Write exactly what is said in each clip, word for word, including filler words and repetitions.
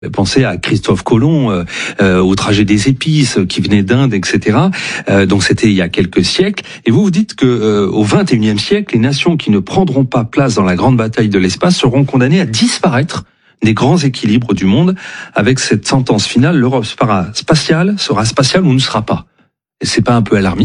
Pensez à Christophe Colomb, euh, euh, au trajet des épices qui venait d'Inde, et cetera. Euh, donc c'était il y a quelques siècles. Et vous vous dites que euh, au vingt et unième siècle, les nations qui ne prendront pas place dans la grande bataille de l'espace seront condamnées à disparaître des grands équilibres du monde. Avec cette sentence finale, l'Europe sera spatiale, sera spatiale ou ne sera pas. Et c'est pas un peu alarmiste ?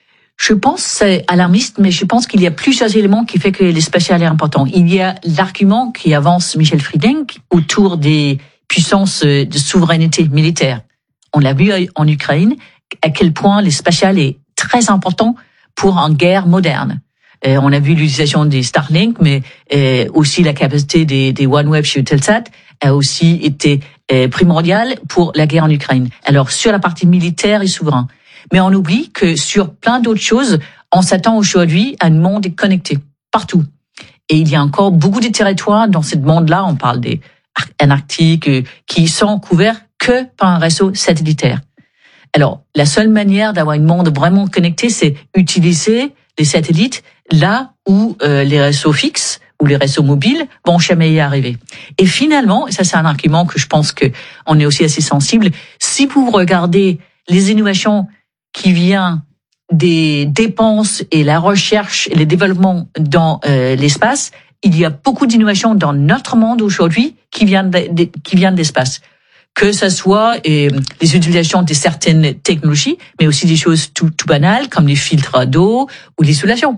Je pense que c'est alarmiste, mais je pense qu'il y a plusieurs éléments qui font que l'espace est important. Il y a l'argument qui avance Michel Friedenk autour des puissances de souveraineté militaire. On l'a vu en Ukraine, à quel point l'espace est très important pour une guerre moderne. Euh, on a vu l'utilisation des Starlink, mais euh, aussi la capacité des, des OneWeb chez Eutelsat a aussi été euh, primordiale pour la guerre en Ukraine. Alors, sur la partie militaire et souverain. Mais on oublie que sur plein d'autres choses, on s'attend aujourd'hui à un monde connecté, partout. Et il y a encore beaucoup de territoires dans ce monde-là, on parle des Antarctiques, qui sont couverts que par un réseau satellitaire. Alors, la seule manière d'avoir un monde vraiment connecté, c'est utiliser les satellites là où euh, les réseaux fixes ou les réseaux mobiles vont jamais y arriver. Et finalement, et ça c'est un argument que je pense que on est aussi assez sensible, si vous regardez les innovations qui viennent des dépenses et la recherche et le développement dans euh, l'espace, il y a beaucoup d'innovations dans notre monde aujourd'hui qui viennent de, de, qui viennent d'espace. Que ce soit euh, les utilisations de certaines technologies, mais aussi des choses tout, tout banales comme les filtres d'eau ou l'isolation.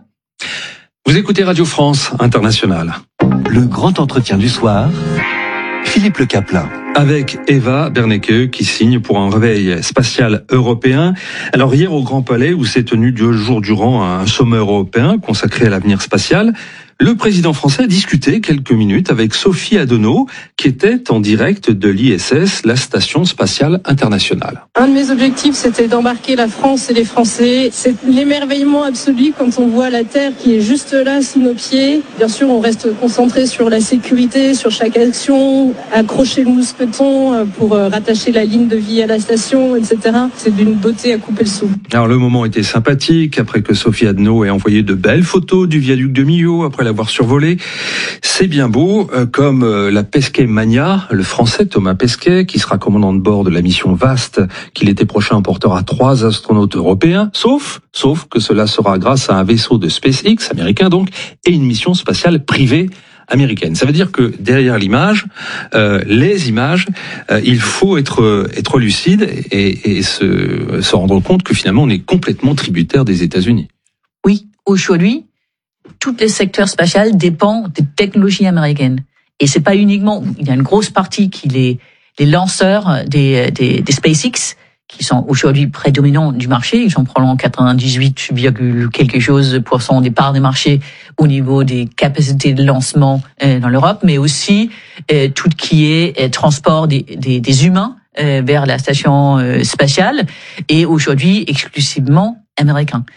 Vous écoutez Radio France Internationale. Le grand entretien du soir, Philippe Le Caplin. Avec Eva Berneke qui signe pour un réveil spatial européen. Alors hier au Grand Palais où s'est tenu deux jours durant un sommet européen consacré à l'avenir spatial, le président français a discuté quelques minutes avec Sophie Adenau, qui était en direct de l'I S S, la Station Spatiale Internationale. Un de mes objectifs, c'était d'embarquer la France et les Français. C'est l'émerveillement absolu quand on voit la Terre qui est juste là, sous nos pieds. Bien sûr, on reste concentré sur la sécurité, sur chaque action, accrocher le mousqueton pour rattacher la ligne de vie à la station, et cetera. C'est d'une beauté à couper le souffle. Alors le moment était sympathique, après que Sophie Adenau ait envoyé de belles photos du viaduc de Millau, après l'avoir survolé. C'est bien beau, euh, comme euh, la Pesquet Mania, le français Thomas Pesquet, qui sera commandant de bord de la mission Vast, qui l'été prochain emportera trois astronautes européens, sauf, sauf que cela sera grâce à un vaisseau de SpaceX, américain donc, et une mission spatiale privée américaine. Ça veut dire que derrière l'image, euh, les images, euh, il faut être être lucide et, et se, se rendre compte que finalement on est complètement tributaire des États-Unis. Oui, aujourd'hui, tout le secteur spatial dépend des technologies américaines. Et c'est pas uniquement, il y a une grosse partie qui les, les lanceurs des, des, des SpaceX, qui sont aujourd'hui prédominants du marché. Ils sont probablement quatre-vingt-dix-huit, quelque chose pour cent des parts des marchés au niveau des capacités de lancement euh, dans l'Europe, mais aussi euh, tout ce qui est euh, transport des, des, des humains euh, vers la station euh, spatiale, et aujourd'hui exclusivement américain.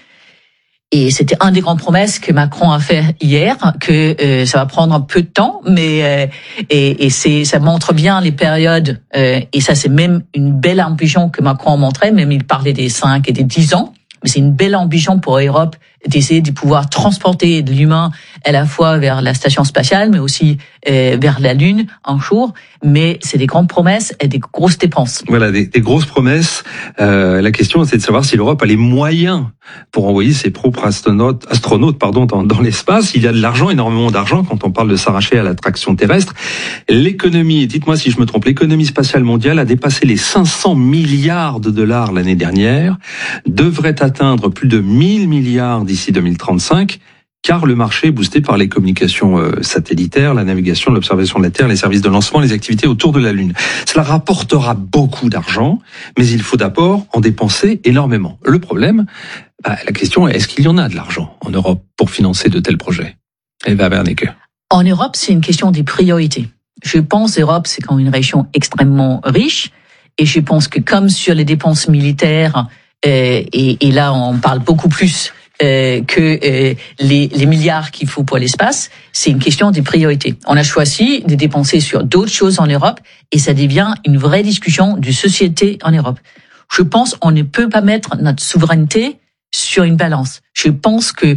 Et c'était un des grandes promesses que Macron a fait hier, que euh, ça va prendre un peu de temps, mais euh, et, et c'est ça montre bien les périodes. Euh, et ça, c'est même une belle ambition que Macron a montré. Même il parlait des cinq et des dix ans, mais c'est une belle ambition pour l'Europe d'essayer de pouvoir transporter de l'humain à la fois vers la station spatiale, mais aussi euh, vers la Lune un jour. Mais c'est des grandes promesses et des grosses dépenses. Voilà, des, des grosses promesses. Euh, la question, c'est de savoir si l'Europe a les moyens pour envoyer ses propres astronautes, astronautes pardon, dans, dans l'espace. Il y a de l'argent, énormément d'argent, quand on parle de s'arracher à l'attraction terrestre. L'économie, dites-moi si je me trompe, l'économie spatiale mondiale a dépassé les cinq cents milliards de dollars l'année dernière, devrait atteindre plus de mille milliards d'ici deux mille trente-cinq, car le marché est boosté par les communications euh, satellitaires, la navigation, l'observation de la Terre, les services de lancement, les activités autour de la Lune. Cela rapportera beaucoup d'argent, mais il faut d'abord en dépenser énormément. Le problème, bah, la question est, est-ce qu'il y en a de l'argent en Europe pour financer de tels projets ? Eva Berneke. En Europe, c'est une question des priorités. Je pense que l'Europe, c'est quand même une région extrêmement riche, et je pense que comme sur les dépenses militaires, euh, et, et là on parle beaucoup plus Euh, que euh, les, les milliards qu'il faut pour l'espace, c'est une question des priorités. On a choisi de dépenser sur d'autres choses en Europe et ça devient une vraie discussion de société en Europe. Je pense qu'on ne peut pas mettre notre souveraineté sur une balance. Je pense que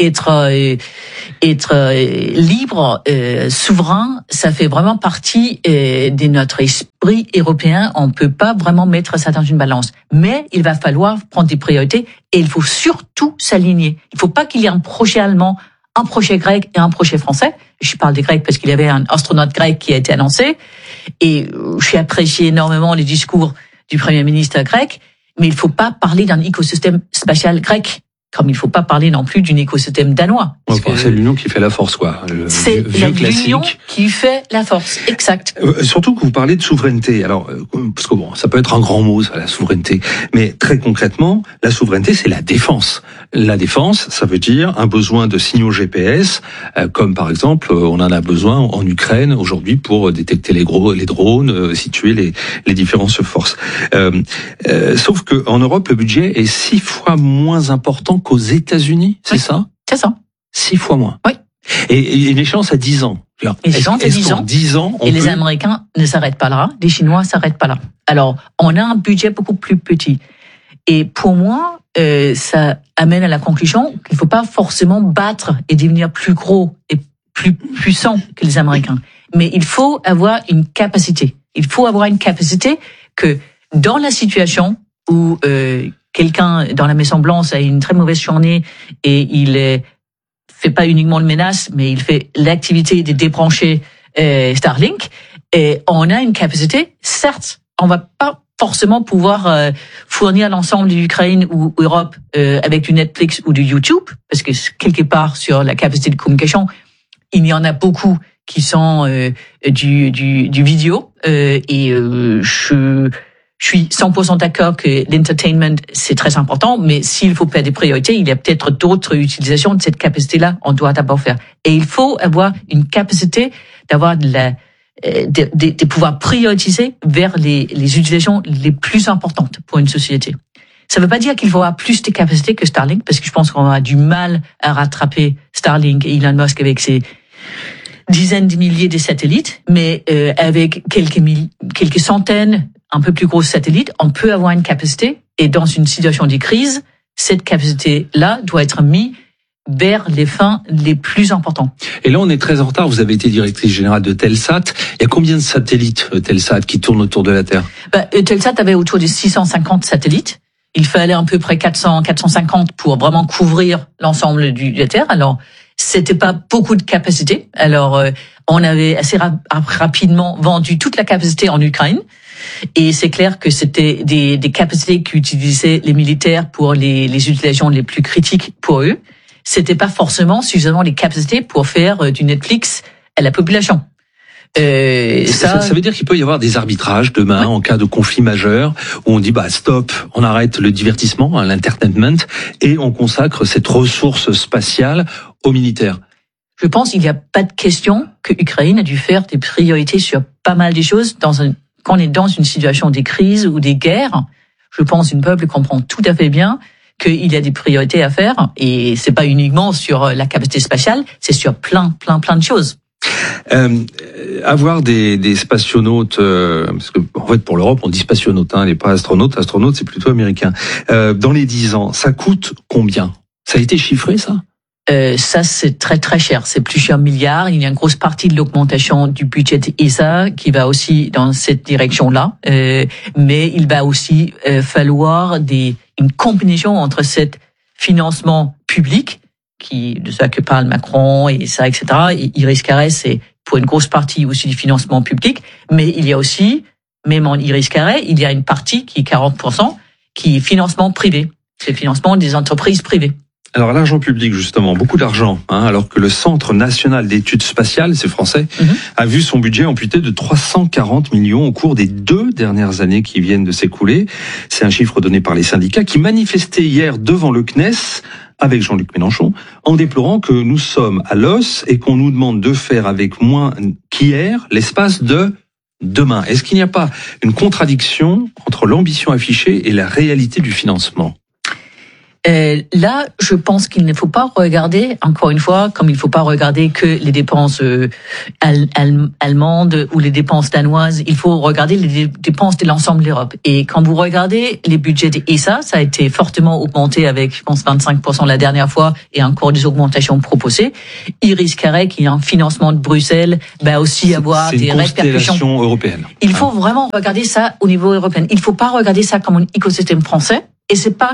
être euh, être euh, libre, euh, souverain, ça fait vraiment partie euh, de notre esprit européen. On peut pas vraiment mettre ça dans une balance, mais il va falloir prendre des priorités et il faut surtout s'aligner. Il faut pas qu'il y ait un projet allemand, un projet grec et un projet français. Je parle des Grecs parce qu'il y avait un astronaute grec qui a été annoncé et j'ai apprécié énormément les discours du Premier ministre grec, mais il faut pas parler d'un écosystème spatial grec, comme il faut pas parler non plus d'un écosystème danois. Enfin, c'est l'union qui fait la force, quoi. Le c'est vieux l'union classique. qui fait la force, exact. Euh, surtout que vous parlez de souveraineté. Alors, euh, parce que bon, ça peut être un grand mot, ça, la souveraineté. Mais très concrètement, la souveraineté, c'est la défense. La défense, ça veut dire un besoin de signaux G P S, euh, comme par exemple, euh, on en a besoin en Ukraine aujourd'hui pour détecter les gros, les drones, euh, situer les, les différentes forces. Euh, euh, sauf que en Europe, le budget est six fois moins important qu'aux États-Unis, c'est Oui, ça? C'est ça. Six fois moins. Oui. Et, et une échéance à dix ans. Alors, Une échéance à est-ce dix qu'en ans. dix ans, on Et peut... les Américains ne s'arrêtent pas là, les Chinois s'arrêtent pas là. Alors, on a un budget beaucoup plus petit. Et pour moi, euh, ça amène à la conclusion qu'il ne faut pas forcément battre et devenir plus gros et plus puissant que les Américains. Mais il faut avoir une capacité. Il faut avoir une capacité que dans la situation où euh, quelqu'un dans la Maison Blanche a une très mauvaise journée et il euh, fait pas uniquement une menace, mais il fait l'activité de débrancher euh, Starlink, et on a une capacité, certes, on va pas forcément pouvoir euh, fournir l'ensemble de l'Ukraine ou Europe euh, avec du Netflix ou du YouTube, parce que quelque part sur la capacité de communication, il y en a beaucoup qui sont euh, du, du, du vidéo, euh, et euh, je... Je suis cent pour cent d'accord que l'entertainment, c'est très important, mais s'il faut faire des priorités, il y a peut-être d'autres utilisations de cette capacité-là, on doit d'abord faire. Et il faut avoir une capacité d'avoir de la, de, de, de pouvoir prioriser vers les, les utilisations les plus importantes pour une société. Ça ne veut pas dire qu'il faut avoir plus de capacités que Starlink, parce que je pense qu'on a du mal à rattraper Starlink et Elon Musk avec ses dizaines de milliers de satellites, mais euh, avec quelques, mille, quelques centaines un peu plus gros satellites, on peut avoir une capacité, et dans une situation de crise, cette capacité-là doit être mise vers les fins les plus importantes. Et là, on est très en retard. Vous avez été directrice générale de Telsat. Il y a combien de satellites Telsat qui tournent autour de la Terre? Bah, Telsat avait autour de six cent cinquante satellites. Il fallait à peu près quatre cents, quatre cent cinquante pour vraiment couvrir l'ensemble du, de la Terre. Alors, c'était pas beaucoup de capacité. Alors, euh, on avait assez ra- rapidement vendu toute la capacité en Ukraine. Et c'est clair que c'était des, des capacités qu'utilisaient les militaires pour les, les utilisations les plus critiques pour eux. C'était pas forcément suffisamment les capacités pour faire du Netflix à la population. Euh, ça, ça, ça veut dire qu'il peut y avoir des arbitrages demain, oui, en cas de conflit majeur, où on dit bah stop, on arrête le divertissement, hein, l'entertainment, et on consacre cette ressource spatiale aux militaires. Je pense qu'il n'y a pas de question que l'Ukraine a dû faire des priorités sur pas mal de choses dans un quand on est dans une situation de crise ou des guerres. Je pense qu'une peuple comprend tout à fait bien qu'il y a des priorités à faire, et c'est pas uniquement sur la capacité spatiale, c'est sur plein, plein, plein de choses. Euh, avoir des, des spationautes, euh, parce que en fait pour l'Europe on dit spationautes, hein, les pas astronautes, astronautes c'est plutôt américain. Euh, dans les dix ans, ça coûte combien? Ça a été chiffré ça? Euh, ça, c'est très très cher. C'est plusieurs milliards. Il y a une grosse partie de l'augmentation du budget de E S A qui va aussi dans cette direction-là. Euh, mais il va aussi euh, falloir des, une combinaison entre cet financement public, qui de ça que parle Macron et ça, et cetera. Et Iris Carré, c'est pour une grosse partie aussi du financement public. Mais il y a aussi, même en Iris Carré, il y a une partie qui est quarante pour cent qui est financement privé. C'est le financement des entreprises privées. Alors l'argent public justement, beaucoup d'argent, hein, alors que le Centre national d'études spatiales, c'est français, mmh. a vu son budget amputé de trois cent quarante millions au cours des deux dernières années qui viennent de s'écouler. C'est un chiffre donné par les syndicats qui manifestaient hier devant le C N E S avec Jean-Luc Mélenchon en déplorant que nous sommes à l'os et qu'on nous demande de faire avec moins qu'hier l'espace de demain. Est-ce qu'il n'y a pas une contradiction entre l'ambition affichée et la réalité du financement ? Euh, là, je pense qu'il ne faut pas regarder, encore une fois, comme il ne faut pas regarder que les dépenses euh, al- al- allemandes ou les dépenses danoises, il faut regarder les dé- dépenses de l'ensemble de l'Europe. Et quand vous regardez les budgets de E S A, ça a été fortement augmenté avec, je pense, vingt-cinq pour cent la dernière fois et encore des augmentations proposées. Il risquerait qu'il y ait un financement de Bruxelles, bah aussi avoir c'est des une répercussions constellation européenne. Il faut vraiment regarder ça au niveau européen. Il ne faut pas regarder ça comme un écosystème français. Et c'est pas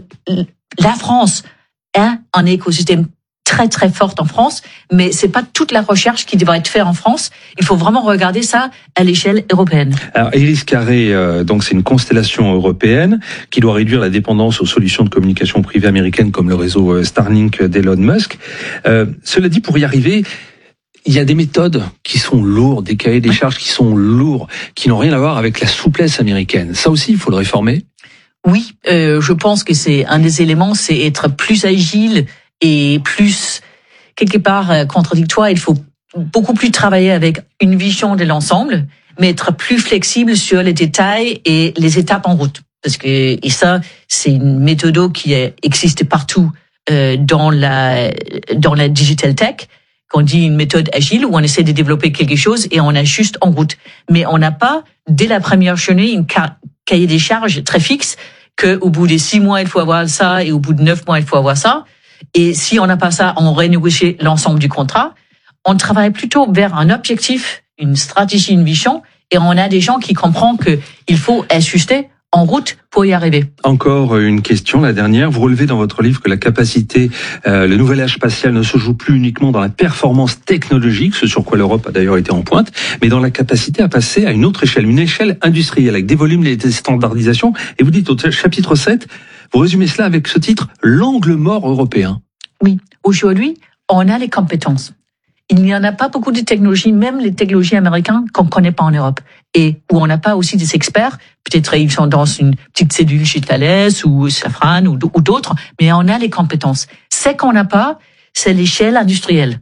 la France a un écosystème très très fort en France, mais c'est pas toute la recherche qui devrait être faite en France. Il faut vraiment regarder ça à l'échelle européenne. Alors, Iris Carré, euh, donc c'est une constellation européenne qui doit réduire la dépendance aux solutions de communication privée américaines comme le réseau Starlink d'Elon Musk. Euh, cela dit, pour y arriver, il y a des méthodes qui sont lourdes, des cahiers des charges qui sont lourds, qui n'ont rien à voir avec la souplesse américaine. Ça aussi, il faut le réformer. Oui, euh, je pense que c'est un des éléments, c'est être plus agile et plus, quelque part, euh, contradictoire. Il faut beaucoup plus travailler avec une vision de l'ensemble, mais être plus flexible sur les détails et les étapes en route. Parce que, et ça, c'est une méthode qui existe partout euh, dans la, dans la digital tech. Qu'on dit une méthode agile où on essaie de développer quelque chose et on ajuste en route. Mais on n'a pas, dès la première journée, une ca- cahier des charges très fixe que au bout des six mois, il faut avoir ça et au bout de neuf mois, il faut avoir ça. Et si on n'a pas ça, on renégocie l'ensemble du contrat. On travaille plutôt vers un objectif, une stratégie, une vision et on a des gens qui comprennent qu'il faut ajuster en route pour y arriver. Encore une question, la dernière. Vous relevez dans votre livre que la capacité, euh, le nouvel âge spatial ne se joue plus uniquement dans la performance technologique, ce sur quoi l'Europe a d'ailleurs été en pointe, mais dans la capacité à passer à une autre échelle, une échelle industrielle, avec des volumes et des standardisations. Et vous dites au chapitre sept, vous résumez cela avec ce titre, l'angle mort européen. Oui, aujourd'hui, on a les compétences. Il n'y en a pas beaucoup de technologies, même les technologies américaines qu'on ne connaît pas en Europe. Et où on n'a pas aussi des experts, peut-être ils sont dans une petite cellule chez Thales ou Safran ou, ou d'autres, mais on a les compétences. Ce qu'on n'a pas, c'est l'échelle industrielle.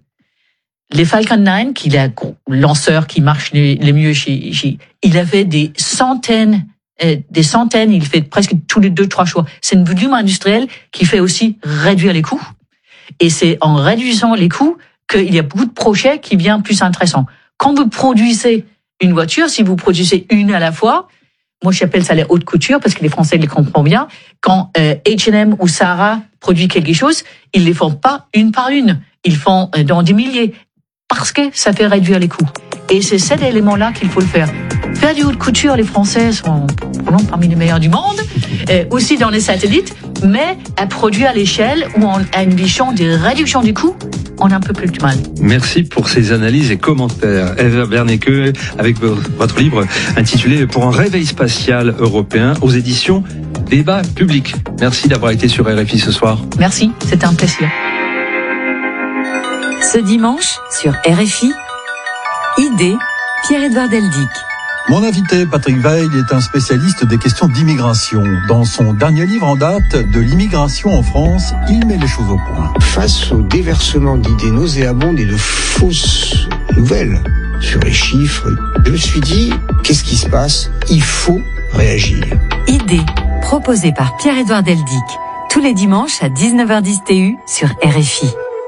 Les Falcon neuf, qui est le lanceur qui marche le, le mieux chez, chez, il avait des centaines, euh, des centaines, il fait presque tous les deux, trois choix. C'est un volume industriel qui fait aussi réduire les coûts. Et c'est en réduisant les coûts qu'il y a beaucoup de projets qui viennent plus intéressants. Quand vous produisez une voiture, si vous produisez une à la fois, moi j'appelle ça les haute couture parce que les Français les comprennent bien, quand euh, H and M ou Zara produit quelque chose, ils les font pas une par une, ils font euh, dans des milliers, parce que ça fait réduire les coûts. Et c'est cet élément-là qu'il faut le faire. Faire du haute couture, les Français sont non, parmi les meilleurs du monde, euh, aussi dans les satellites, mais à produire à l'échelle où on a une vision de réduction du coût, on a un peu plus de mal. Merci pour ces analyses et commentaires. Eva Berneke, avec votre livre intitulé « Pour un réveil spatial européen » aux éditions Débat Public. Merci d'avoir été sur R F I ce soir. Merci, c'était un plaisir. Ce dimanche, sur R F I, Idée, Pierre-Edouard Deldic. Mon invité, Patrick Weil, est un spécialiste des questions d'immigration. Dans son dernier livre en date, De l'immigration en France, il met les choses au point. Face au déversement d'idées nauséabondes et de fausses nouvelles sur les chiffres, je me suis dit, qu'est-ce qui se passe ? Il faut réagir. Idée, proposée par Pierre-Edouard Deldic, tous les dimanches à dix-neuf heures dix T U sur R F I.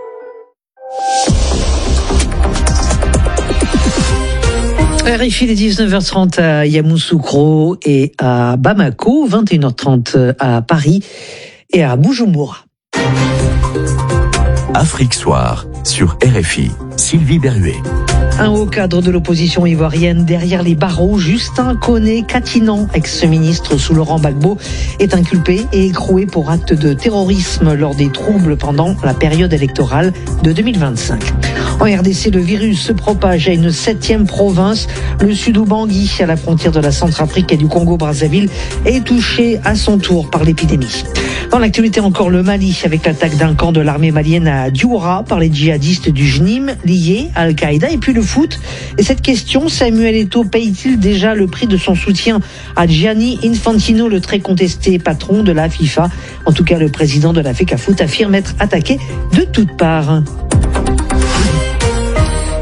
R F I, les dix-neuf heures trente à Yamoussoukro et à Bamako, vingt et une heures trente à Paris et à Bujumbura. Afrique Soir sur R F I. Sylvie Berruet. Un haut cadre de l'opposition ivoirienne derrière les barreaux, Justin Koné-Katinan, ex-ministre sous Laurent Gbagbo, est inculpé et écroué pour acte de terrorisme lors des troubles pendant la période électorale de deux mille vingt-cinq. En R D C, le virus se propage à une septième province. Le Sud-Oubangui, à la frontière de la Centrafrique et du Congo-Brazzaville, est touché à son tour par l'épidémie. Dans l'actualité encore, le Mali, avec l'attaque d'un camp de l'armée malienne à Dioura par les djihadistes du J N I M liés à Al-Qaïda, et puis le foot. Et cette question, Samuel Eto'o paye-t-il déjà le prix de son soutien à Gianni Infantino, le très contesté patron de la FIFA? En tout cas, le président de la FECAFOOT affirme être attaqué de toutes parts.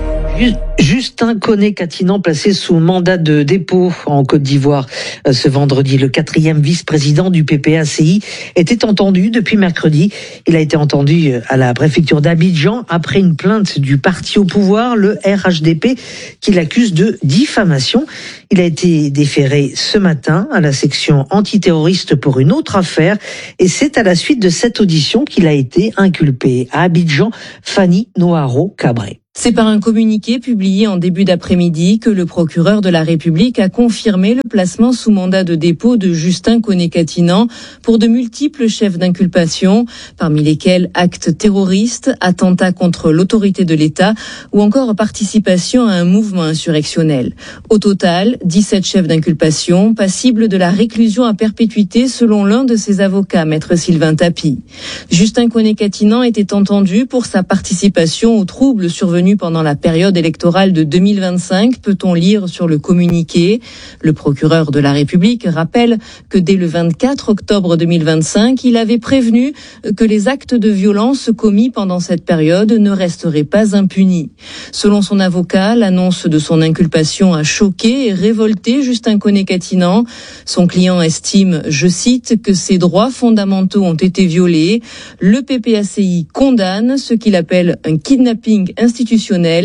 Justin Koné-Katinan placé sous mandat de dépôt en Côte d'Ivoire ce vendredi. Le quatrième vice-président du P P A C I était entendu depuis mercredi. Il a été entendu à la préfecture d'Abidjan après une plainte du parti au pouvoir, le R H D P, qui l'accuse de diffamation. Il a été déféré ce matin à la section antiterroriste pour une autre affaire et c'est à la suite de cette audition qu'il a été inculpé. À Abidjan, Fanny Noaro-Cabré. C'est par un communiqué publié en début d'après-midi que le procureur de la République a confirmé le placement sous mandat de dépôt de Justin Koné-Katinan pour de multiples chefs d'inculpation, parmi lesquels actes terroristes, attentats contre l'autorité de l'État ou encore participation à un mouvement insurrectionnel. Au total, dix-sept chefs d'inculpation passibles de la réclusion à perpétuité selon l'un de ses avocats, maître Sylvain Tapie. Justin Koné-Katinan était entendu pour sa participation aux troubles survenus pendant la période électorale de deux mille vingt-cinq, peut-on lire sur le communiqué. Le procureur de la République rappelle que dès le vingt-quatre octobre deux mille vingt-cinq, il avait prévenu que les actes de violence commis pendant cette période ne resteraient pas impunis. Selon son avocat, l'annonce de son inculpation a choqué et révolté Justin Koné-Katinan. Son client estime, je cite, que ses droits fondamentaux ont été violés. Le P P A C I condamne ce qu'il appelle un kidnapping institutionnel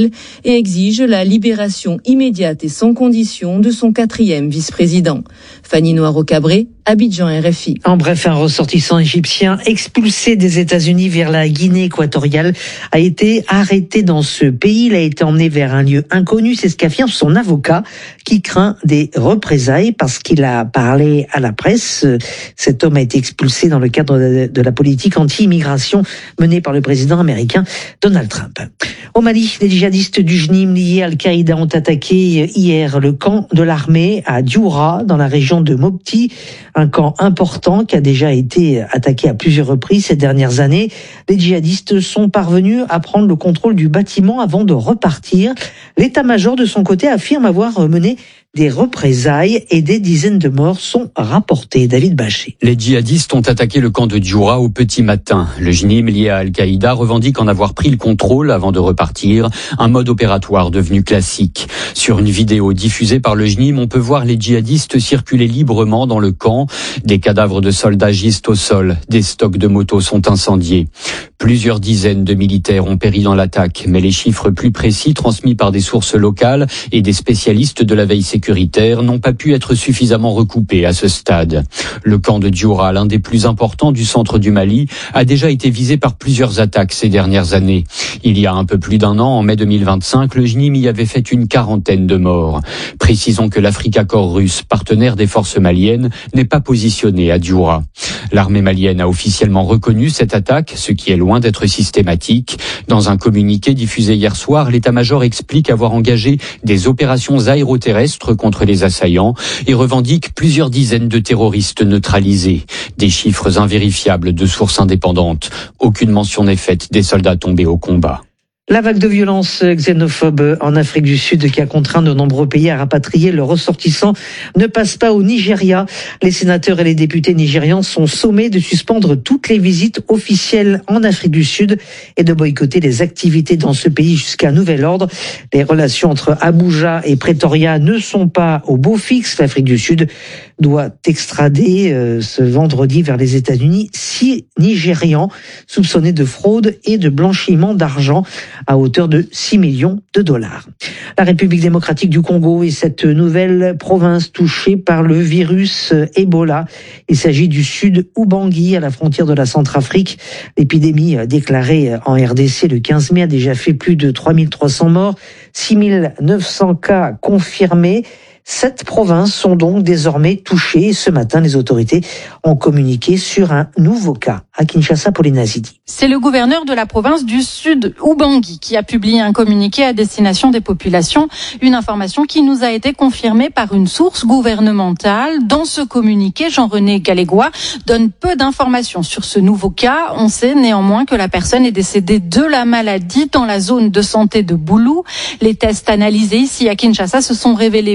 et exige la libération immédiate et sans condition de son quatrième vice-président. Fanny Noaro-Cabré, Abidjan, R F I. En bref, un ressortissant égyptien expulsé des États-Unis vers la Guinée équatoriale a été arrêté dans ce pays. Il a été emmené vers un lieu inconnu. C'est ce qu'affirme son avocat qui craint des représailles parce qu'il a parlé à la presse. Cet homme a été expulsé dans le cadre de la politique anti-immigration menée par le président américain Donald Trump. Au Mali, les djihadistes du J N I M liés à Al-Qaïda ont attaqué hier le camp de l'armée à Dioura, dans la région de Mopti, un camp important qui a déjà été attaqué à plusieurs reprises ces dernières années. Les djihadistes sont parvenus à prendre le contrôle du bâtiment avant de repartir. L'état-major de son côté affirme avoir mené des représailles et des dizaines de morts sont rapportés. David Bachet. Les djihadistes ont attaqué le camp de Dioura au petit matin. Le J N I M lié à Al-Qaïda revendique en avoir pris le contrôle avant de repartir, un mode opératoire devenu classique. Sur une vidéo diffusée par le J N I M, on peut voir les djihadistes circuler librement dans le camp. Des cadavres de soldats gisent au sol, des stocks de motos sont incendiés. Plusieurs dizaines de militaires ont péri dans l'attaque, mais les chiffres plus précis transmis par des sources locales et des spécialistes de la veille sécuritaire n'ont pas pu être suffisamment recoupés à ce stade. Le camp de Dioura, l'un des plus importants du centre du Mali, a déjà été visé par plusieurs attaques ces dernières années. Il y a un peu plus d'un an, en mai deux mille vingt-cinq, le J N I M y avait fait une quarantaine de morts. Précisons que l'Africa Corps russe, partenaire des forces maliennes, n'est pas positionné à Dioura. L'armée malienne a officiellement reconnu cette attaque, ce qui est loin d'être systématique. Dans un communiqué diffusé hier soir, l'état-major explique avoir engagé des opérations aéroterrestres contre les assaillants et revendique plusieurs dizaines de terroristes neutralisés. Des chiffres invérifiables de sources indépendantes. Aucune mention n'est faite des soldats tombés au combat. La vague de violence xénophobe en Afrique du Sud qui a contraint de nombreux pays à rapatrier leurs ressortissants ne passe pas au Nigeria. Les sénateurs et les députés nigérians sont sommés de suspendre toutes les visites officielles en Afrique du Sud et de boycotter les activités dans ce pays jusqu'à nouvel ordre. Les relations entre Abuja et Pretoria ne sont pas au beau fixe. L'Afrique du Sud doit extrader euh, ce vendredi vers les États-Unis six Nigérians soupçonnés de fraude et de blanchiment d'argent à hauteur de six millions de dollars. La République démocratique du Congo est cette nouvelle province touchée par le virus Ebola. Il s'agit du sud Ubangi, à la frontière de la Centrafrique. L'épidémie déclarée en R D C le quinze mai a déjà fait plus de trois mille trois cents morts, six mille neuf cents cas confirmés. Sept provinces sont donc désormais touchées. Ce matin, les autorités ont communiqué sur un nouveau cas à Kinshasa. Pauline Azidi. C'est le gouverneur de la province du Sud, Ubangi, qui a publié un communiqué à destination des populations. Une information qui nous a été confirmée par une source gouvernementale. Dans ce communiqué, Jean-René Galégois donne peu d'informations sur ce nouveau cas. On sait néanmoins que la personne est décédée de la maladie dans la zone de santé de Boulou. Les tests analysés ici à Kinshasa se sont révélés positifs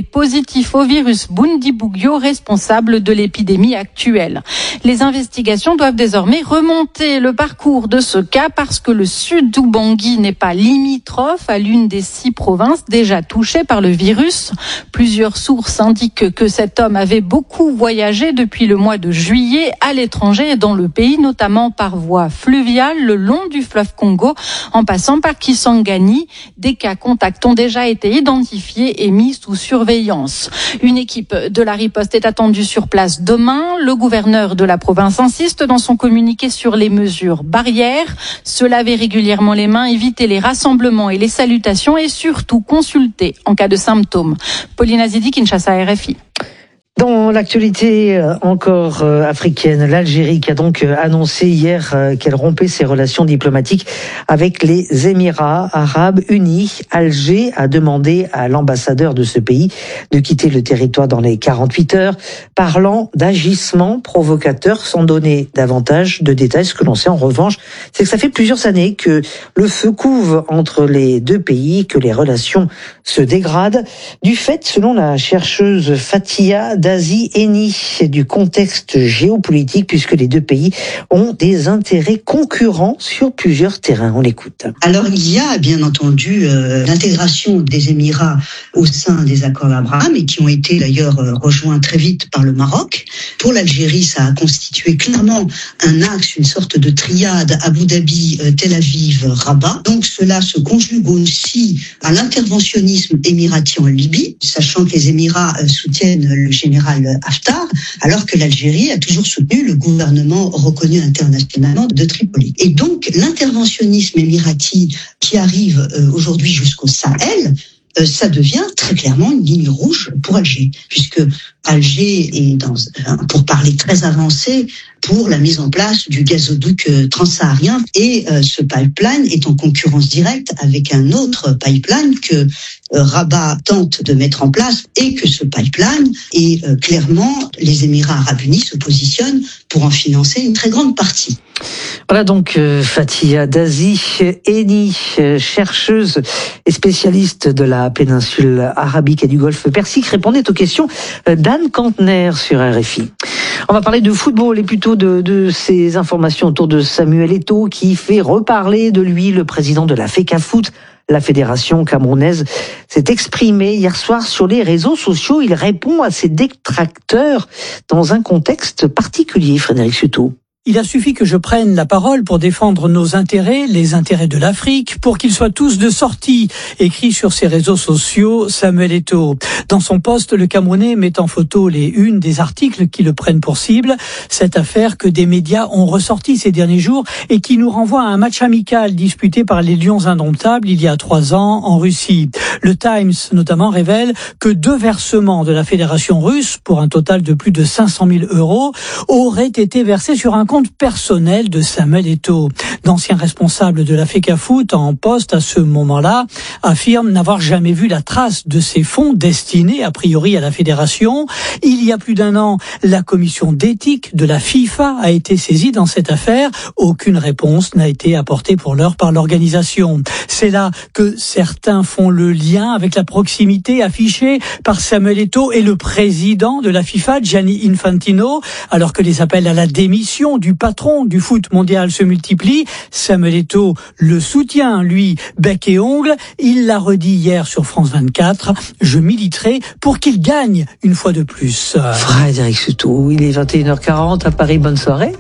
positif au virus Bundibugyo, responsable de l'épidémie actuelle. Les investigations doivent désormais remonter le parcours de ce cas parce que le sud d'Ubangui n'est pas limitrophe à l'une des six provinces déjà touchées par le virus. Plusieurs sources indiquent que cet homme avait beaucoup voyagé depuis le mois de juillet à l'étranger et dans le pays, notamment par voie fluviale le long du fleuve Congo, en passant par Kisangani. Des cas contacts ont déjà été identifiés et mis sous surveillance. Une équipe de la riposte est attendue sur place demain. Le gouverneur de la province insiste dans son communiqué sur les mesures barrières. Se laver régulièrement les mains, éviter les rassemblements et les salutations et surtout consulter en cas de symptômes. Pauline Azidi, Kinshasa, R F I. Dans l'actualité euh, encore euh, africaine, l'Algérie qui a donc euh, annoncé hier euh, qu'elle rompait ses relations diplomatiques avec les Émirats arabes unis. Alger a demandé à l'ambassadeur de ce pays de quitter le territoire dans les quarante-huit heures, parlant d'agissements provocateurs sans donner davantage de détails. Ce que l'on sait en revanche, c'est que ça fait plusieurs années que le feu couve entre les deux pays, que les relations se dégradent, du fait, selon la chercheuse Fatia Dazi Eni, du contexte géopolitique, puisque les deux pays ont des intérêts concurrents sur plusieurs terrains. On l'écoute. Alors il y a bien entendu euh, l'intégration des Émirats au sein des accords d'Abraham et qui ont été d'ailleurs euh, rejoints très vite par le Maroc. Pour l'Algérie, ça a constitué clairement un axe, une sorte de triade Abu Dhabi, euh, Tel Aviv, Rabat. Donc cela se conjugue aussi à l'interventionnisme émirati en Libye, sachant que les Émirats euh, soutiennent le général Haftar, alors que l'Algérie a toujours soutenu le gouvernement reconnu internationalement de Tripoli. Et donc, l'interventionnisme émirati qui arrive euh, aujourd'hui jusqu'au Sahel, euh, ça devient très clairement une ligne rouge pour Alger, puisque Alger est, dans, pour parler très avancé, pour la mise en place du gazoduc transsaharien. Et euh, ce pipeline est en concurrence directe avec un autre pipeline que euh, Rabat tente de mettre en place et que ce pipeline, et euh, clairement, les Émirats arabes unis se positionnent pour en financer une très grande partie. Voilà donc euh, Fatia Dazi Eni, euh, chercheuse et spécialiste de la péninsule arabique et du golfe Persique, répondait aux questions euh, d'Anne Kantner sur R F I. On va parler de football et plutôt de, de ces informations autour de Samuel Eto'o qui fait reparler de lui. Le président de la FECAFOOT, la fédération camerounaise, s'est exprimé hier soir sur les réseaux sociaux. Il répond à ses détracteurs dans un contexte particulier, Frédéric Suto. Il a suffi que je prenne la parole pour défendre nos intérêts, les intérêts de l'Afrique, pour qu'ils soient tous de sortie, écrit sur ses réseaux sociaux Samuel Eto'o. Dans son post, le Camerounais met en photo les unes des articles qui le prennent pour cible. Cette affaire que des médias ont ressorti ces derniers jours et qui nous renvoie à un match amical disputé par les Lions indomptables il y a trois ans en Russie. Le Times, notamment, révèle que deux versements de la fédération russe, pour un total de plus de cinq cent mille euros, auraient été versés sur un compte personnel de Samuel Eto'o. D'anciens responsables de la FECAFOOT en poste à ce moment-là affirment n'avoir jamais vu la trace de ces fonds destinés a priori à la fédération. Il y a plus d'un an, la commission d'éthique de la FIFA a été saisie dans cette affaire. Aucune réponse n'a été apportée pour l'heure par l'organisation. C'est là que certains font le lien avec la proximité affichée par Samuel Eto'o et le président de la FIFA, Gianni Infantino, alors que les appels à la démission du patron du foot mondial se multiplient. Samuel Eto'o le soutient, lui, bec et ongle. Il l'a redit hier sur France vingt-quatre. Je militerai pour qu'il gagne une fois de plus. Frédéric Suto, il est vingt et une heures quarante à Paris. Bonne soirée.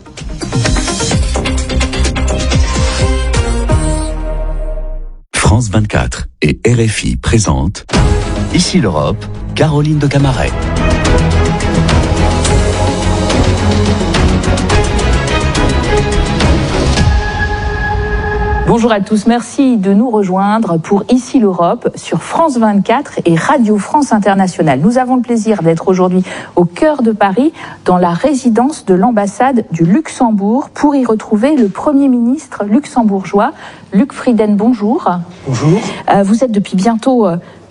France vingt-quatre et R F I présentent Ici l'Europe, Caroline de Camaret. Bonjour à tous, merci de nous rejoindre pour Ici l'Europe sur France vingt-quatre et Radio France Internationale. Nous avons le plaisir d'être aujourd'hui au cœur de Paris, dans la résidence de l'ambassade du Luxembourg, pour y retrouver le Premier ministre luxembourgeois, Luc Frieden. Bonjour. Bonjour. Vous êtes depuis bientôt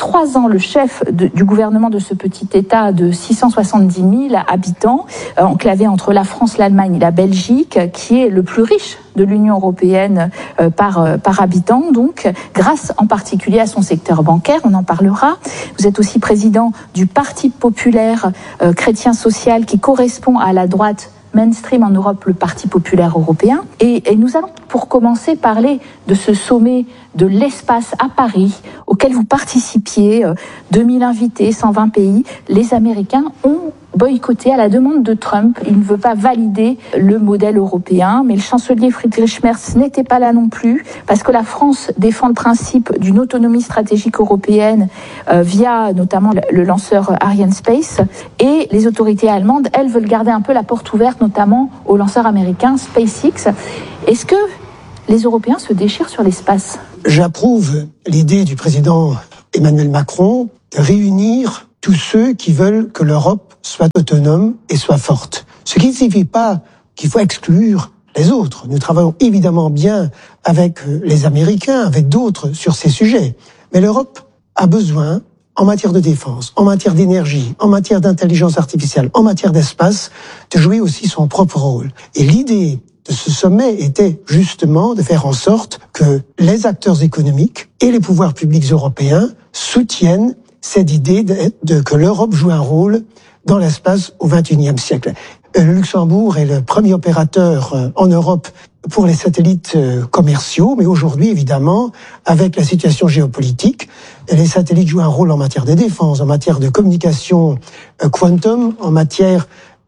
trois ans le chef de, du gouvernement de ce petit État de six cent soixante-dix mille habitants, euh, enclavé entre la France, l'Allemagne et la Belgique, qui est le plus riche de l'Union européenne euh, par, euh, par habitant, donc grâce en particulier à son secteur bancaire, on en parlera. Vous êtes aussi président du Parti populaire euh, chrétien social qui correspond à la droite mainstream en Europe, le Parti populaire européen. Et, et nous allons pour commencer parler de ce sommet de l'espace à Paris auquel vous participiez, euh, deux mille invités, cent vingt pays. Les Américains ont boycotté à la demande de Trump. Il ne veut pas valider le modèle européen, mais le chancelier Friedrich Merz n'était pas là non plus, parce que la France défend le principe d'une autonomie stratégique européenne euh, via notamment le, le lanceur Ariane Space, et les autorités allemandes, elles, veulent garder un peu la porte ouverte, notamment au lanceur américain SpaceX. Est-ce que les Européens se déchirent sur l'espace ? J'approuve l'idée du président Emmanuel Macron de réunir tous ceux qui veulent que l'Europe soit autonome et soit forte. Ce qui ne signifie pas qu'il faut exclure les autres. Nous travaillons évidemment bien avec les Américains, avec d'autres sur ces sujets. Mais l'Europe a besoin, en matière de défense, en matière d'énergie, en matière d'intelligence artificielle, en matière d'espace, de jouer aussi son propre rôle. Et l'idée de ce sommet était justement de faire en sorte que les acteurs économiques et les pouvoirs publics européens soutiennent cette idée de, de que l'Europe joue un rôle dans l'espace au vingt et unième siècle. Le Luxembourg est le premier opérateur en Europe pour les satellites commerciaux, mais aujourd'hui, évidemment, avec la situation géopolitique, les satellites jouent un rôle en matière de défense, en matière de communication quantum, en matière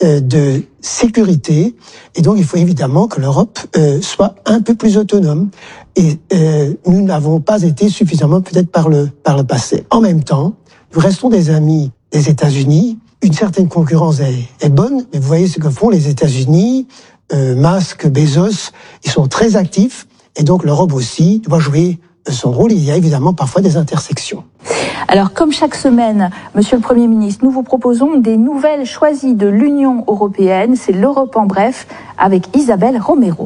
de sécurité, et donc il faut évidemment que l'Europe euh, soit un peu plus autonome, et euh, nous n'avons pas été suffisamment peut-être par le par le passé. En même temps, nous restons des amis des États-Unis. Une certaine concurrence est, est bonne, mais vous voyez ce que font les États-Unis, euh, Musk, Bezos, ils sont très actifs, et donc l'Europe aussi doit jouer son rôle. Il y a évidemment parfois des intersections. Alors, comme chaque semaine, Monsieur le Premier ministre, nous vous proposons des nouvelles choisies de l'Union européenne. C'est l'Europe en bref, avec Isabelle Romero.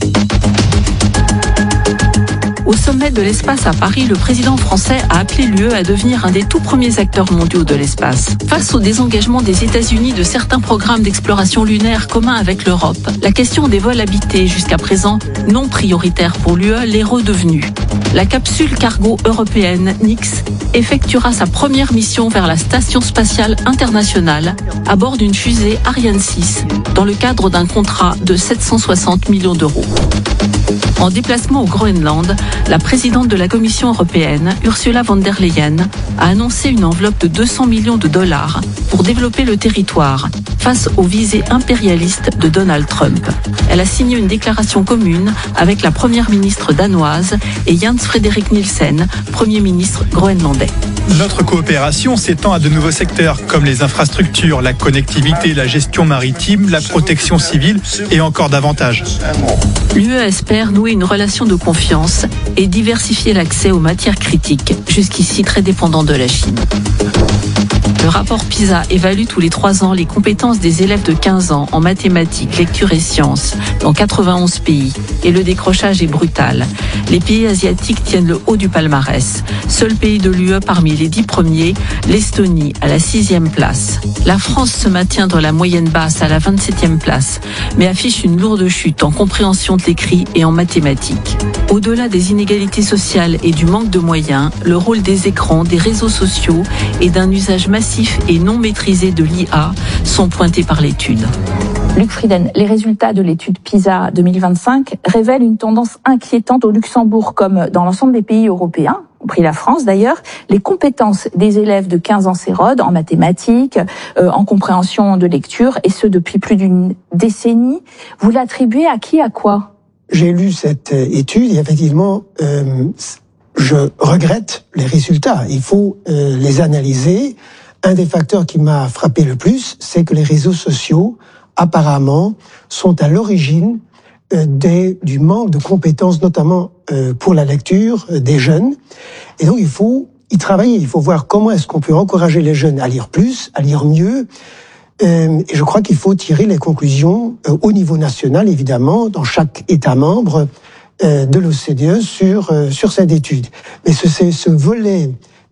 Au sommet de l'espace à Paris, le président français a appelé l'U E à devenir un des tout premiers acteurs mondiaux de l'espace. Face au désengagement des États-Unis de certains programmes d'exploration lunaire communs avec l'Europe, la question des vols habités, jusqu'à présent non prioritaire pour l'U E, l'est redevenue. La capsule cargo européenne Nix effectuera sa première mission vers la Station spatiale internationale à bord d'une fusée Ariane six dans le cadre d'un contrat de sept cent soixante millions d'euros. En déplacement au Groenland, la présidente de la Commission européenne, Ursula von der Leyen, a annoncé une enveloppe de deux cents millions de dollars pour développer le territoire face aux visées impérialistes de Donald Trump. Elle a signé une déclaration commune avec la première ministre danoise et Jens Frederik Nielsen, premier ministre groenlandais. Notre coopération s'étend à de nouveaux secteurs comme les infrastructures, la connectivité, la gestion maritime, la protection civile et encore davantage. L'U E espère nouer une relation de confiance et diversifier l'accès aux matières critiques, jusqu'ici très dépendant de la Chine. Le rapport PISA évalue tous les trois ans les compétences des élèves de quinze ans en mathématiques, lecture et sciences dans quatre-vingt-onze pays. Et le décrochage est brutal. Les pays asiatiques tiennent le haut du palmarès. Seul pays de l'U E parmi les dix premiers, l'Estonie à la sixième place. La France se maintient dans la moyenne basse à la vingt-septième place, mais affiche une lourde chute en compréhension de l'écrit et en mathématiques. Au-delà des inégalités sociales et du manque de moyens, le rôle des écrans, des réseaux sociaux et d'un usage massif et non maîtrisé de l'I A sont pointés par l'étude. Luc Frieden, les résultats de l'étude PISA deux mille vingt-cinq révèlent une tendance inquiétante au Luxembourg comme dans l'ensemble des pays européens, y compris la France d'ailleurs. Les compétences des élèves de quinze ans s'érodent en mathématiques, euh, en compréhension de lecture, et ce depuis plus d'une décennie. Vous l'attribuez à qui, à quoi ? J'ai lu cette étude et effectivement, euh, je regrette les résultats. Il faut euh, les analyser. Un des facteurs qui m'a frappé le plus, c'est que les réseaux sociaux, apparemment, sont à l'origine euh, des, du manque de compétences, notamment euh, pour la lecture euh, des jeunes. Et donc, il faut y travailler. Il faut voir comment est-ce qu'on peut encourager les jeunes à lire plus, à lire mieux. Euh, et je crois qu'il faut tirer les conclusions euh, au niveau national, évidemment, dans chaque État membre euh, de l'O C D E sur euh, sur cette étude. Mais ce, c'est ce volet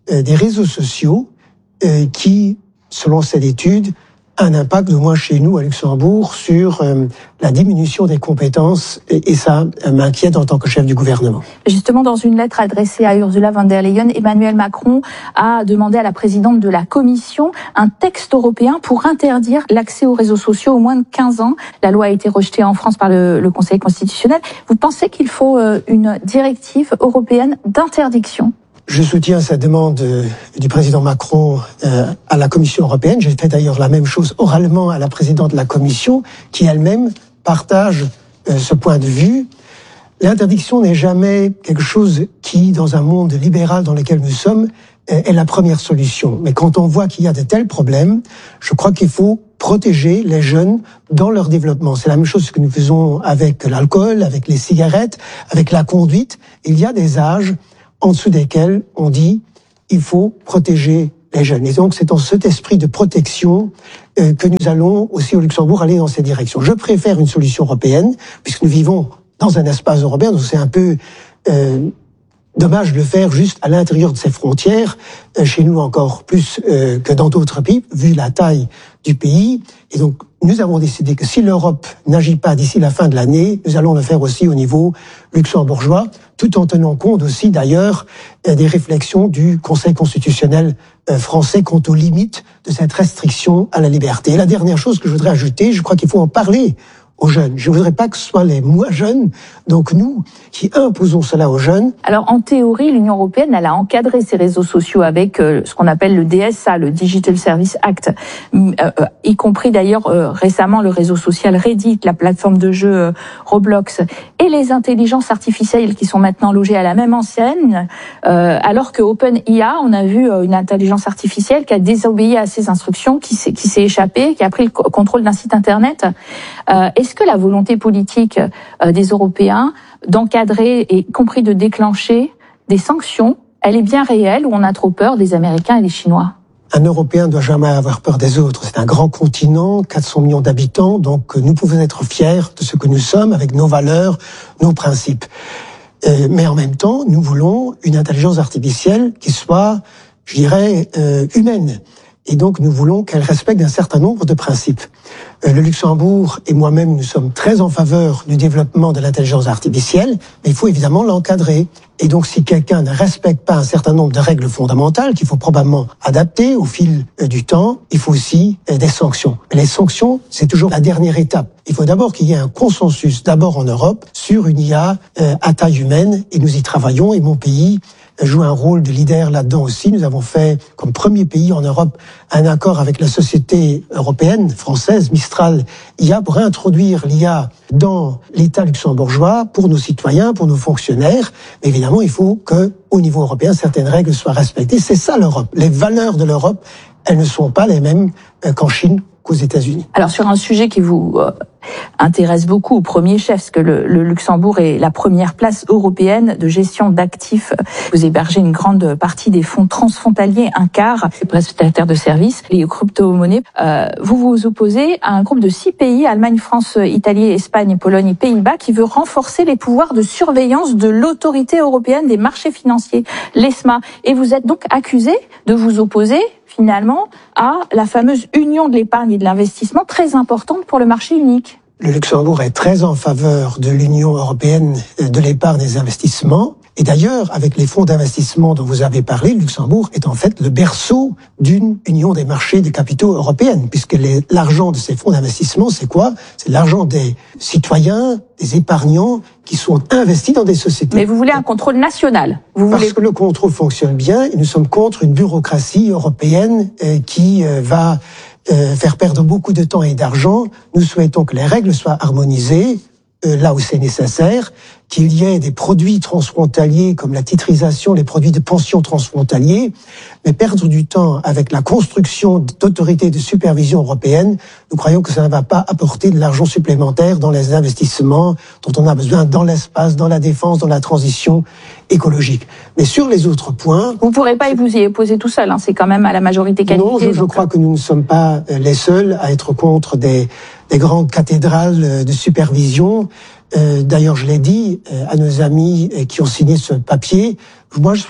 euh, des réseaux sociaux euh, qui, selon cette étude, a un impact, au moins chez nous à Luxembourg, sur euh, la diminution des compétences et, et ça euh, m'inquiète en tant que chef du gouvernement. Justement, dans une lettre adressée à Ursula von der Leyen, Emmanuel Macron a demandé à la présidente de la Commission un texte européen pour interdire l'accès aux réseaux sociaux aux moins de quinze ans. La loi a été rejetée en France par le, le Conseil constitutionnel. Vous pensez qu'il faut euh, une directive européenne d'interdiction ? Je soutiens cette demande du président Macron euh, à la Commission européenne. J'ai fait d'ailleurs la même chose oralement à la présidente de la Commission, qui elle-même partage euh, ce point de vue. L'interdiction n'est jamais quelque chose qui, dans un monde libéral dans lequel nous sommes, est la première solution. Mais quand on voit qu'il y a de tels problèmes, je crois qu'il faut protéger les jeunes dans leur développement. C'est la même chose que nous faisons avec l'alcool, avec les cigarettes, avec la conduite. Il y a des âges en dessous desquels on dit il faut protéger les jeunes. Et donc c'est dans cet esprit de protection euh, que nous allons aussi au Luxembourg aller dans cette direction. Je préfère une solution européenne, puisque nous vivons dans un espace européen, donc c'est un peu euh, dommage de le faire juste à l'intérieur de ses frontières, euh, chez nous encore plus euh, que dans d'autres pays, vu la taille du pays. Et donc nous avons décidé que si l'Europe n'agit pas d'ici la fin de l'année, nous allons le faire aussi au niveau luxembourgeois, tout en tenant compte aussi d'ailleurs des réflexions du Conseil constitutionnel français quant aux limites de cette restriction à la liberté. Et la dernière chose que je voudrais ajouter, je crois qu'il faut en parler aux jeunes. Je ne voudrais pas que ce soit les moins jeunes, donc nous, qui imposons cela aux jeunes. Alors en théorie, l'Union européenne, elle a encadré ces réseaux sociaux avec euh, ce qu'on appelle le D S A, le Digital Service Act, euh, euh, y compris d'ailleurs euh, récemment le réseau social Reddit, la plateforme de jeu euh, Roblox, et les intelligences artificielles qui sont maintenant logées à la même enseigne, euh, alors que OpenIA, on a vu euh, une intelligence artificielle qui a désobéi à ses instructions, qui s'est, qui s'est échappée, qui a pris le contrôle d'un site internet. Euh, Est-ce que la volonté politique des Européens d'encadrer et y compris de déclencher des sanctions, elle est bien réelle ou on a trop peur des Américains et des Chinois ? Un Européen ne doit jamais avoir peur des autres. C'est un grand continent, quatre cents millions d'habitants, donc nous pouvons être fiers de ce que nous sommes avec nos valeurs, nos principes. Euh, mais en même temps, nous voulons une intelligence artificielle qui soit, je dirais, euh, humaine. Et donc, nous voulons qu'elle respecte un certain nombre de principes. Euh, le Luxembourg et moi-même, nous sommes très en faveur du développement de l'intelligence artificielle, mais il faut évidemment l'encadrer. Et donc, si quelqu'un ne respecte pas un certain nombre de règles fondamentales qu'il faut probablement adapter au fil euh, du temps, il faut aussi euh, des sanctions. Mais les sanctions, c'est toujours la dernière étape. Il faut d'abord qu'il y ait un consensus, d'abord en Europe, sur une I A euh, à taille humaine, et nous y travaillons, et mon pays joue un rôle de leader là-dedans aussi. Nous avons fait, comme premier pays en Europe, un accord avec la société européenne, française, Mistral I A, pour introduire l'I A dans l'État luxembourgeois, pour nos citoyens, pour nos fonctionnaires. Mais évidemment, il faut que, au niveau européen, certaines règles soient respectées. C'est ça l'Europe. Les valeurs de l'Europe, elles ne sont pas les mêmes qu'en Chine, qu'aux États-Unis. Alors sur un sujet qui vous euh, intéresse beaucoup au premier chef, parce que le, le Luxembourg est la première place européenne de gestion d'actifs. Vous hébergez une grande partie des fonds transfrontaliers, un quart, les prestataires de services, les crypto-monnaies. Euh, vous vous opposez à un groupe de six pays, Allemagne, France, Italie, Espagne, Pologne et Pays-Bas, qui veut renforcer les pouvoirs de surveillance de l'autorité européenne des marchés financiers, l'ESMA. Et vous êtes donc accusé de vous opposer finalement à la fameuse union de l'épargne et de l'investissement, très importante pour le marché unique. Le Luxembourg est très en faveur de l'Union européenne de l'épargne et des investissements. Et d'ailleurs, avec les fonds d'investissement dont vous avez parlé, le Luxembourg est en fait le berceau d'une union des marchés des capitaux européenne, puisque les, l'argent de ces fonds d'investissement, c'est quoi ? C'est l'argent des citoyens, des épargnants qui sont investis dans des sociétés. Mais vous voulez un contrôle national. Vous Parce voulez... que le contrôle fonctionne bien et nous sommes contre une bureaucratie européenne euh, qui euh, va euh, faire perdre beaucoup de temps et d'argent. Nous souhaitons que les règles soient harmonisées, euh, là où c'est nécessaire, qu'il y ait des produits transfrontaliers comme la titrisation, les produits de pension transfrontaliers, mais perdre du temps avec la construction d'autorités de supervision européennes, nous croyons que ça ne va pas apporter de l'argent supplémentaire dans les investissements dont on a besoin dans l'espace, dans la défense, dans la transition écologique. Mais sur les autres points... Vous ne pourrez pas vous y opposer tout seul, hein, c'est quand même à la majorité qualifiée. Non, je, je crois que nous ne sommes pas les seuls à être contre des, des grandes cathédrales de supervision. Euh, d'ailleurs, je l'ai dit euh, à nos amis qui ont signé ce papier, moi je suis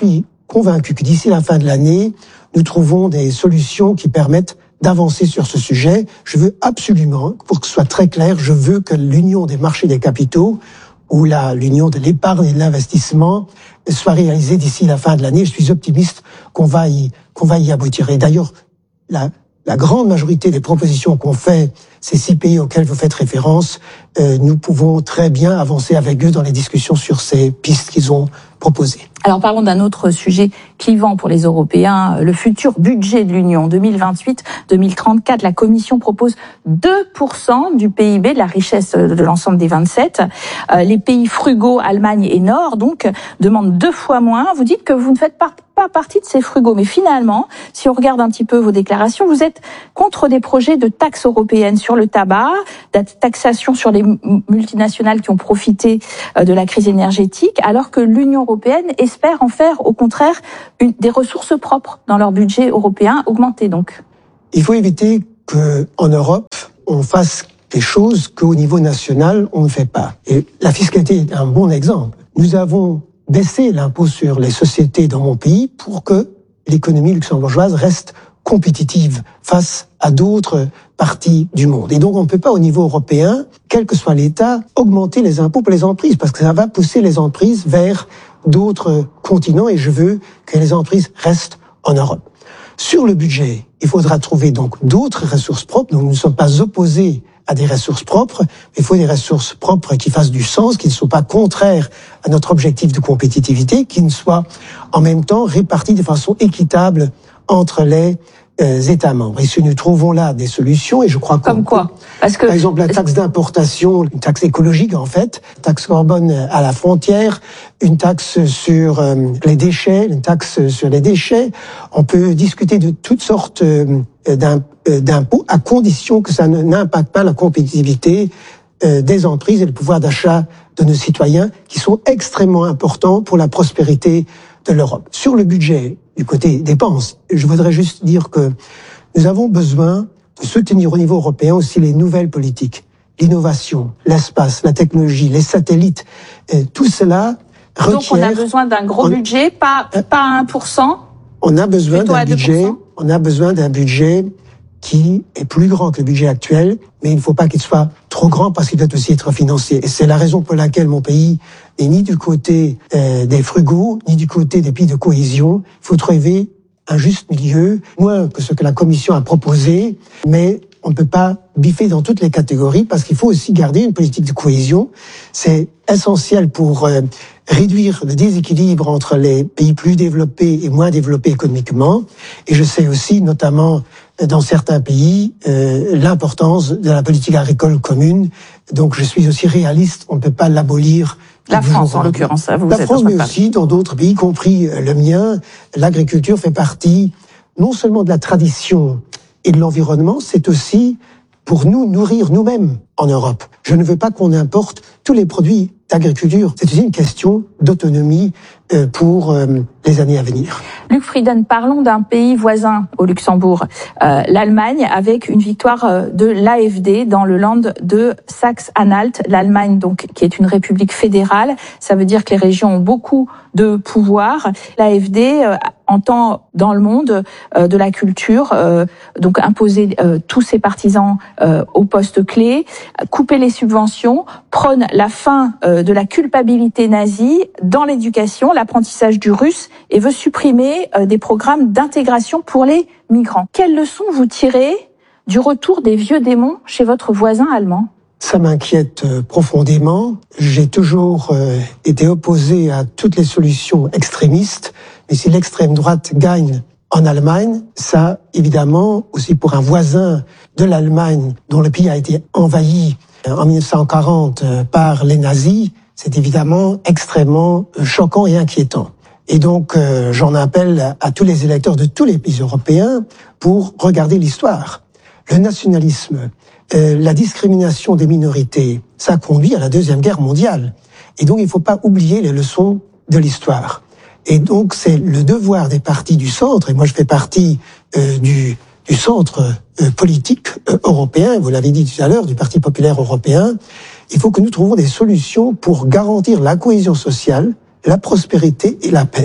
convaincu que d'ici la fin de l'année, nous trouvons des solutions qui permettent d'avancer sur ce sujet. Je veux absolument, pour que ce soit très clair, je veux que l'union des marchés des capitaux ou la, l'union de l'épargne et de l'investissement soit réalisée d'ici la fin de l'année. Je suis optimiste qu'on va y, qu'on va y aboutir. Et d'ailleurs, la, la grande majorité des propositions qu'on fait, ces six pays auxquels vous faites référence, euh, nous pouvons très bien avancer avec eux dans les discussions sur ces pistes qu'ils ont proposées. Alors parlons d'un autre sujet clivant pour les Européens, le futur budget de l'Union deux mille vingt-huit deux mille trente-quatre. La Commission propose deux pour cent du P I B, de la richesse de l'ensemble des vingt-sept. Euh, les pays frugaux, Allemagne et Nord, donc, demandent deux fois moins. Vous dites que vous ne faites pas, pas partie de ces frugaux, mais finalement, si on regarde un petit peu vos déclarations, vous êtes contre des projets de taxes européennes sur le tabac, de taxation sur les multinationales qui ont profité de la crise énergétique, alors que l'Union européenne espère en faire, au contraire, une, des ressources propres dans leur budget européen augmenté, donc. Il faut éviter qu'en Europe, on fasse des choses qu'au niveau national, on ne fait pas. Et la fiscalité est un bon exemple. Nous avons baissé l'impôt sur les sociétés dans mon pays pour que l'économie luxembourgeoise reste compétitive face à d'autres parties du monde. Et donc, on ne peut pas, au niveau européen, quel que soit l'État, augmenter les impôts pour les entreprises, parce que ça va pousser les entreprises vers d'autres continents, et je veux que les entreprises restent en Europe. Sur le budget, il faudra trouver donc d'autres ressources propres. Donc, nous ne sommes pas opposés à des ressources propres, mais il faut des ressources propres qui fassent du sens, qui ne soient pas contraires à notre objectif de compétitivité, qui ne soient en même temps répartis de façon équitable entre les euh, États membres. Et si nous trouvons là des solutions, et je crois comme quoi, parce que par exemple la taxe d'importation, une taxe écologique en fait, taxe carbone à la frontière, une taxe sur euh, les déchets, une taxe sur les déchets, on peut discuter de toutes sortes euh, d'impôts à condition que ça n'impacte pas la compétitivité euh, des entreprises et le pouvoir d'achat de nos citoyens, qui sont extrêmement importants pour la prospérité de l'Europe. Sur le budget, du côté dépenses, je voudrais juste dire que nous avons besoin de soutenir au niveau européen aussi les nouvelles politiques, l'innovation, l'espace, la technologie, les satellites, et tout cela requiert... Donc on a besoin d'un gros on, budget, pas, pas un pour cent. On a besoin d'un budget, on a besoin d'un budget qui est plus grand que le budget actuel, mais il ne faut pas qu'il soit trop grand parce qu'il doit aussi être financé. Et c'est la raison pour laquelle mon pays n'est ni du côté euh, des frugaux, ni du côté des pays de cohésion. Il faut trouver un juste milieu, moins que ce que la Commission a proposé, mais on ne peut pas biffer dans toutes les catégories parce qu'il faut aussi garder une politique de cohésion. C'est essentiel pour euh, réduire le déséquilibre entre les pays plus développés et moins développés économiquement. Et je sais aussi, notamment dans certains pays, euh, l'importance de la politique agricole commune. Donc je suis aussi réaliste, on ne peut pas l'abolir. La France, en l'occurrence. Vous la France, mais aussi dans d'autres pays, y compris le mien. L'agriculture fait partie non seulement de la tradition et de l'environnement, c'est aussi pour nous nourrir nous-mêmes en Europe. Je ne veux pas qu'on importe tous les produits d'agriculture. C'est aussi une question d'autonomie pour les années à venir. Luc Frieden, parlons d'un pays voisin au Luxembourg, euh, l'Allemagne, avec une victoire de l'A F D dans le land de Saxe-Anhalt. L'Allemagne, donc, qui est une république fédérale, ça veut dire que les régions ont beaucoup de pouvoir. L'A F D euh, entend dans le monde euh, de la culture, euh, donc imposer euh, tous ses partisans euh, aux postes clés, couper les subventions, prône la fin euh, de la culpabilité nazie dans l'éducation, l'apprentissage du russe, et veut supprimer euh, des programmes d'intégration pour les migrants. Quelles leçons vous tirez du retour des vieux démons chez votre voisin allemand ? Ça m'inquiète profondément. J'ai toujours euh, été opposé à toutes les solutions extrémistes, mais si l'extrême droite gagne en Allemagne, ça, évidemment, aussi pour un voisin de l'Allemagne dont le pays a été envahi en mille neuf cent quarante par les nazis, c'est évidemment extrêmement choquant et inquiétant. Et donc, euh, j'en appelle à tous les électeurs de tous les pays européens pour regarder l'histoire. Le nationalisme, euh, la discrimination des minorités, ça conduit à la Deuxième Guerre mondiale. Et donc, il ne faut pas oublier les leçons de l'histoire. Et donc, c'est le devoir des partis du centre, et moi je fais partie euh, du, du centre euh, politique euh, européen, vous l'avez dit tout à l'heure, du Parti populaire européen. Il faut que nous trouvions des solutions pour garantir la cohésion sociale, la prospérité et la paix.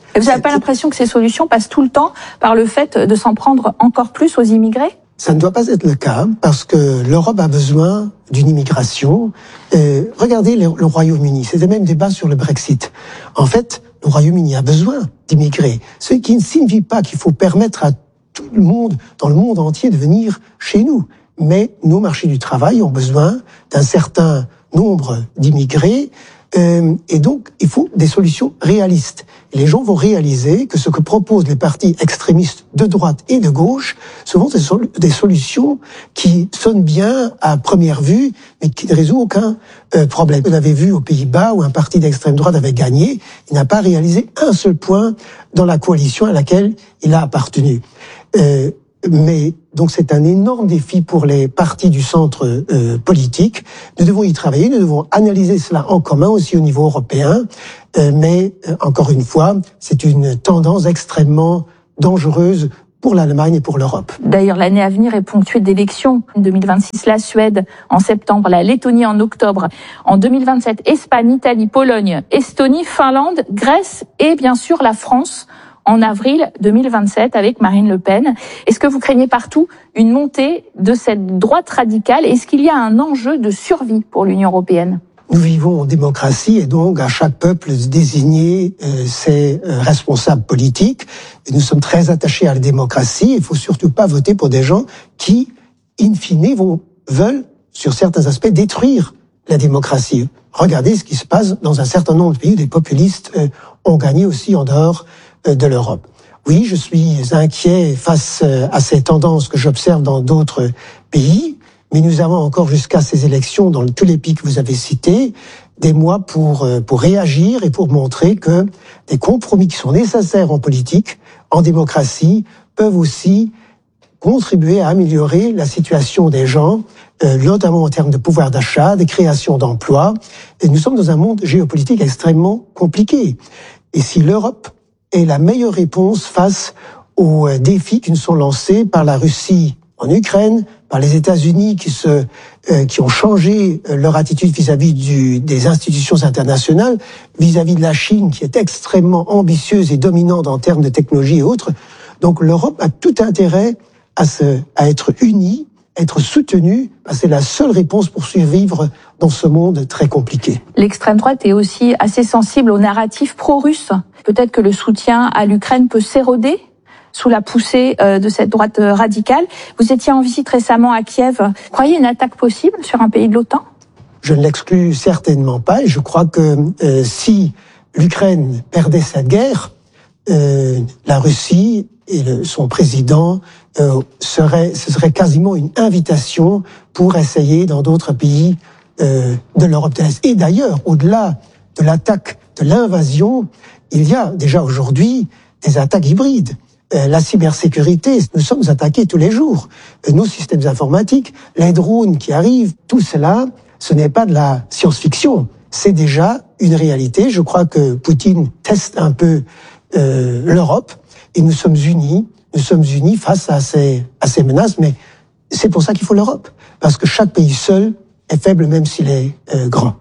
Et vous n'avez pas l'impression que ces solutions passent tout le temps par le fait de s'en prendre encore plus aux immigrés ? Ça ne doit pas être le cas, parce que l'Europe a besoin d'une immigration. Euh, regardez le, le Royaume-Uni, c'était même débat sur le Brexit. En fait, le Royaume-Uni a besoin d'immigrés, ce qui ne signifie pas qu'il faut permettre à tout le monde, dans le monde entier, de venir chez nous. Mais nos marchés du travail ont besoin d'un certain nombre d'immigrés, euh, et donc il faut des solutions réalistes. Et les gens vont réaliser que ce que proposent les partis extrémistes de droite et de gauche, souvent des, sol- des solutions qui sonnent bien à première vue, mais qui ne résout aucun euh, problème. Vous l'avez vu aux Pays-Bas, où un parti d'extrême droite avait gagné, il n'a pas réalisé un seul point dans la coalition à laquelle il a appartenu. Euh, Mais donc c'est un énorme défi pour les partis du centre euh, politique. Nous devons y travailler, nous devons analyser cela en commun aussi au niveau européen. Euh, mais euh, encore une fois, c'est une tendance extrêmement dangereuse pour l'Allemagne et pour l'Europe. D'ailleurs, l'année à venir est ponctuée d'élections. En deux mille vingt-six, la Suède en septembre, la Lettonie en octobre. En deux mille vingt-sept, Espagne, Italie, Pologne, Estonie, Finlande, Grèce et bien sûr la France en avril deux mille vingt-sept avec Marine Le Pen. Est-ce que vous craignez partout une montée de cette droite radicale ? Est-ce qu'il y a un enjeu de survie pour l'Union européenne ? Nous vivons en démocratie et donc à chaque peuple de désigner euh, ses euh, responsables politiques. Et nous sommes très attachés à la démocratie. Il faut surtout pas voter pour des gens qui, in fine, vont, veulent, sur certains aspects, détruire la démocratie. Regardez ce qui se passe dans un certain nombre de pays où des populistes euh, ont gagné aussi en dehors euh, de l'Europe. Oui, je suis inquiet face euh, à ces tendances que j'observe dans d'autres pays. Mais nous avons encore jusqu'à ces élections, dans tous les pays que vous avez cités, des mois pour pour réagir et pour montrer que des compromis qui sont nécessaires en politique, en démocratie, peuvent aussi contribuer à améliorer la situation des gens, euh, notamment en termes de pouvoir d'achat, de création d'emplois. Et nous sommes dans un monde géopolitique extrêmement compliqué. Et si l'Europe est la meilleure réponse face aux défis qui nous sont lancés par la Russie en Ukraine, par les États-Unis qui se, euh, qui ont changé leur attitude vis-à-vis du, des institutions internationales, vis-à-vis de la Chine qui est extrêmement ambitieuse et dominante en termes de technologie et autres. Donc l'Europe a tout intérêt à, se, à être unie, à être soutenue, parce que c'est la seule réponse pour survivre dans ce monde très compliqué. L'extrême droite est aussi assez sensible au narratif pro-russe. Peut-être que le soutien à l'Ukraine peut s'éroder sous la poussée de cette droite radicale. Vous étiez en visite récemment à Kiev. Vous croyez une attaque possible sur un pays de l'OTAN ? Je ne l'exclus certainement pas et je crois que euh, si l'Ukraine perdait cette guerre, euh, la Russie et le, son président euh, serait, ce serait quasiment une invitation pour essayer dans d'autres pays euh, de l'Europe de l'Est. Et d'ailleurs, au-delà de l'attaque, de l'invasion, il y a déjà aujourd'hui des attaques hybrides. La cybersécurité, nous sommes attaqués tous les jours. Nos systèmes informatiques, les drones qui arrivent, tout cela, ce n'est pas de la science-fiction. C'est déjà une réalité. Je crois que Poutine teste un peu euh, l'Europe et nous sommes unis. Nous sommes unis face à ces, à ces menaces, mais c'est pour ça qu'il faut l'Europe. Parce que chaque pays seul est faible même s'il est euh, grand.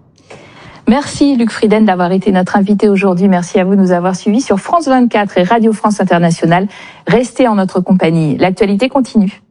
Merci Luc Frieden d'avoir été notre invité aujourd'hui. Merci à vous de nous avoir suivis sur France vingt-quatre et Radio France Internationale. Restez en notre compagnie. L'actualité continue.